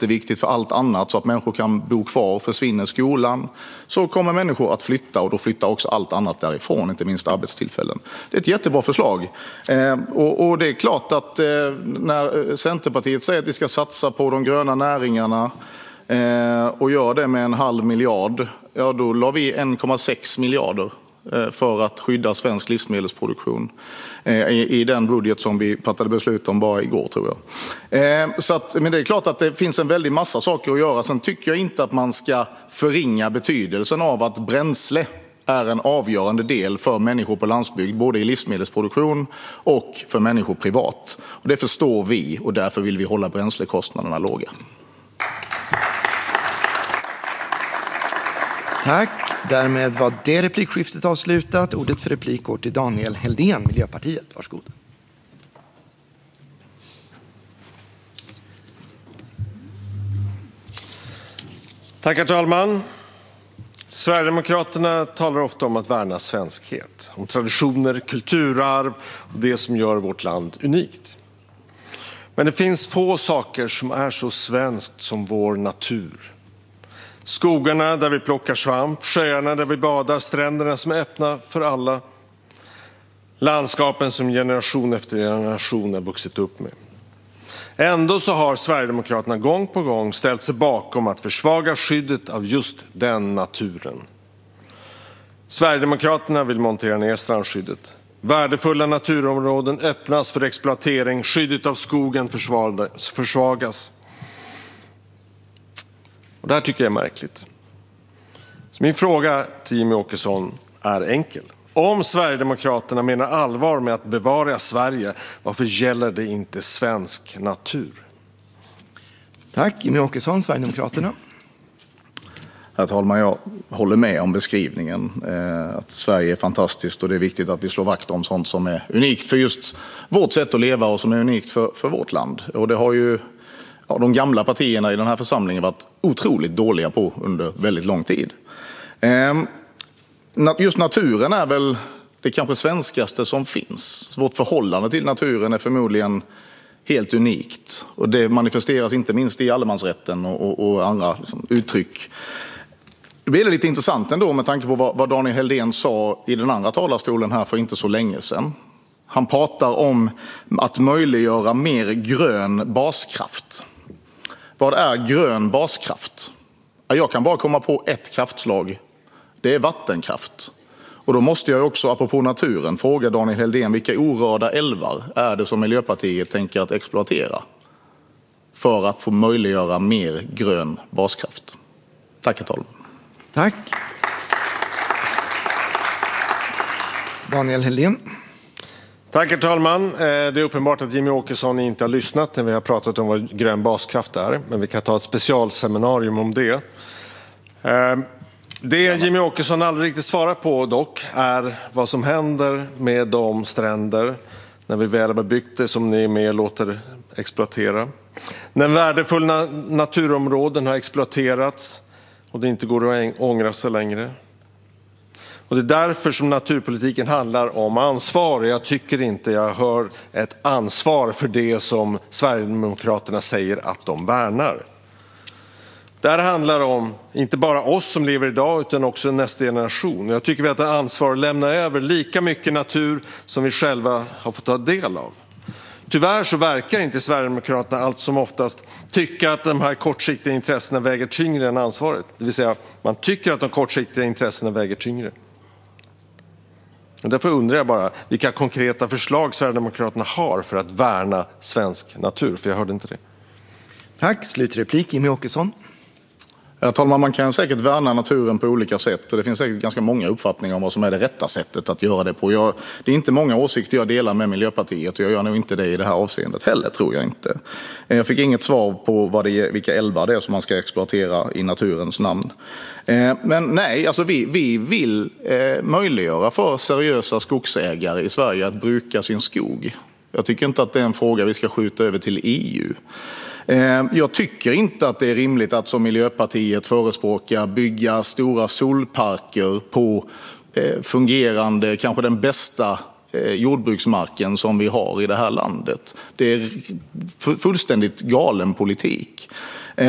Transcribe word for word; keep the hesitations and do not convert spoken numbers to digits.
jätteviktigt för allt annat så att människor kan bo kvar. Försvinner skolan så kommer människor att flytta och då flyttar också allt annat därifrån, inte minst arbetstillfällen. Det är ett jättebra förslag. Eh, och, och det är klart att eh, när Centerpartiet säger att vi ska satsa på de gröna näringarna eh, och gör det med en halv miljard, ja då la vi en komma sex miljarder för att skydda svensk livsmedelsproduktion i, i den budget som vi fattade beslut om bara igår, tror jag. Eh, så att, men det är klart att det finns en väldig massa saker att göra. Sen tycker jag inte att man ska förringa betydelsen av att bränsle är en avgörande del för människor på landsbygd, både i livsmedelsproduktion och för människor privat. Och det förstår vi och därför vill vi hålla bränslekostnaderna låga. Tack. Därmed var det replikskiftet avslutat. Ordet för replik går till Daniel Heldén, Miljöpartiet. Varsågod. Tack, herr talman. Sverigedemokraterna talar ofta om att värna svenskhet, om traditioner, kulturarv och det som gör vårt land unikt. Men det finns få saker som är så svenskt som vår natur. Skogarna där vi plockar svamp, sjöarna där vi badar, stränderna som är öppna för alla. Landskapen som generation efter generation har vuxit upp med. Ändå så har Sverigedemokraterna gång på gång ställt sig bakom att försvaga skyddet av just den naturen. Sverigedemokraterna vill montera ner strandskyddet. Värdefulla naturområden öppnas för exploatering, skyddet av skogen försvagas. Och det här tycker jag är märkligt. Så min fråga till Jimmie Åkesson är enkel. Om Sverigedemokraterna menar allvar med att bevara Sverige, varför gäller det inte svensk natur? Tack. Jimmie Åkesson, Sverigedemokraterna. Herr talman, jag håller med om beskrivningen. Eh, att Sverige är fantastiskt och det är viktigt att vi slår vakt om sånt som är unikt för just vårt sätt att leva och som är unikt för, för vårt land. Och det har ju ja, de gamla partierna i den här församlingen varit otroligt dåliga på under väldigt lång tid. Eh, just naturen är väl det kanske svenskaste som finns. Vårt förhållande till naturen är förmodligen helt unikt. Och det manifesteras inte minst i allemansrätten och, och, och andra liksom, uttryck. Det blir lite intressant ändå med tanke på vad, vad Daniel Heldén sa i den andra talarstolen här för inte så länge sedan. Han pratar om att möjliggöra mer grön baskraft. Vad är grön baskraft? Jag kan bara komma på ett kraftslag. Det är vattenkraft. Och då måste jag också, apropå naturen, fråga Daniel Heldén vilka orörda älvar är det som Miljöpartiet tänker att exploatera för att få möjliggöra mer grön baskraft? Tack, herr talman. Tack. Daniel Heldén. Tack, herr talman. Det är uppenbart att Jimmie Åkesson inte har lyssnat när vi har pratat om vad grön baskraft är. Men vi kan ta ett specialseminarium om det. Det Jimmie Åkesson aldrig riktigt svarar på dock är vad som händer med de stränder när vi väl har byggt det som ni är med och låter exploatera. När värdefulla naturområden har exploaterats och det inte går att ångra sig längre. Och det är därför som naturpolitiken handlar om ansvar. Jag tycker inte jag hör ett ansvar för det som Sverigedemokraterna säger att de värnar. Det här handlar om inte bara oss som lever idag utan också nästa generation. Jag tycker vi har ett ansvar att lämna över lika mycket natur som vi själva har fått ta del av. Tyvärr så verkar inte Sverigedemokraterna allt som oftast tycka att de här kortsiktiga intressena väger tyngre än ansvaret. Det vill säga man tycker att de kortsiktiga intressena väger tyngre. Och därför undrar jag bara vilka konkreta förslag Sverigedemokraterna har för att värna svensk natur. För jag hörde inte det. Tack. Slutreplik, Jimmie Åkesson. Herr talman, man kan säkert värna naturen på olika sätt och det finns säkert ganska många uppfattningar om vad som är det rätta sättet att göra det på. Jag, det är inte många åsikter jag delar med Miljöpartiet och jag gör nog inte det i det här avseendet heller, tror jag inte. Jag fick inget svar på vad det är, vilka älvar det är som man ska exploatera i naturens namn. Men nej, alltså vi, vi vill eh, möjliggöra för seriösa skogsägare i Sverige att bruka sin skog. Jag tycker inte att det är en fråga vi ska skjuta över till E U. Jag tycker inte att det är rimligt att som Miljöpartiet förespråkar bygga stora solparker på fungerande, kanske den bästa jordbruksmarken som vi har i det här landet. Det är fullständigt galen politik.